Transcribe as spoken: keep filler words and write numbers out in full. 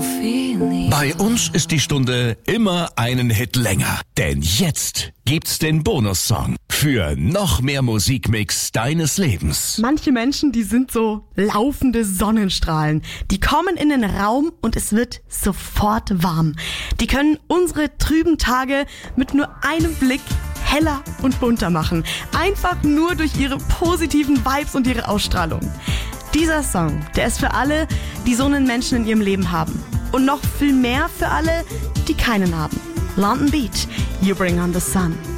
Bei uns ist die Stunde immer einen Hit länger. Denn jetzt gibt's den Bonussong für noch mehr Musikmix deines Lebens. Manche Menschen, die sind so laufende Sonnenstrahlen. Die kommen in den Raum und es wird sofort warm. Die können unsere trüben Tage mit nur einem Blick heller und bunter machen. Einfach nur durch ihre positiven Vibes und ihre Ausstrahlung. Dieser Song, der ist für alle, die so einen Menschen in ihrem Leben haben. Und noch viel mehr für alle, die keinen haben. London Beat, You Bring on the Sun.